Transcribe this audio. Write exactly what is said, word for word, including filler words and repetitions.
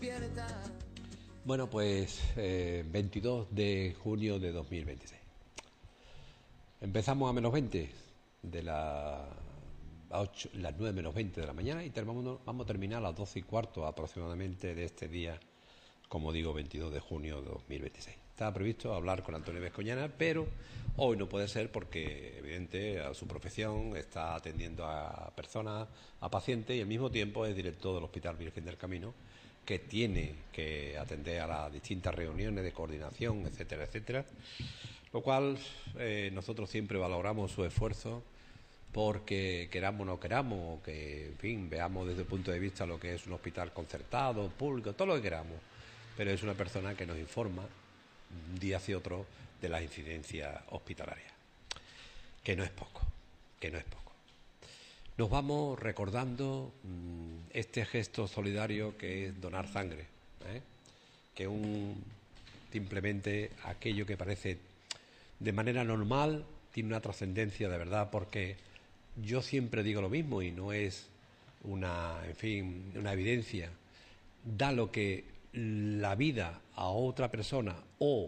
Bueno, pues eh, veintidós de junio de dos mil veintiséis. Empezamos a menos veinte de la, a ocho, las nueve menos veinte de la mañana y terminamos, vamos a terminar a las doce y cuarto aproximadamente de este día, como digo, veintidós de junio de dos mil veintiséis. Estaba previsto hablar con Antonio Vescoñana, pero hoy no puede ser porque, evidente, a su profesión está atendiendo a personas, a pacientes, y al mismo tiempo es director del Hospital Virgen del Camino, que tiene que atender a las distintas reuniones de coordinación, etcétera, etcétera. Lo cual eh, nosotros siempre valoramos su esfuerzo, porque queramos o no queramos, o que, en fin, veamos desde el punto de vista lo que es un hospital concertado, público, todo lo que queramos. Pero es una persona que nos informa un día hacia otro de las incidencias hospitalarias, que no es poco, que no es poco. Nos vamos recordando mmm, este gesto solidario que es donar sangre, ¿eh? que un simplemente aquello que parece de manera normal tiene una trascendencia de verdad, porque yo siempre digo lo mismo y no es una, en fin, una evidencia. Da lo que la vida a otra persona o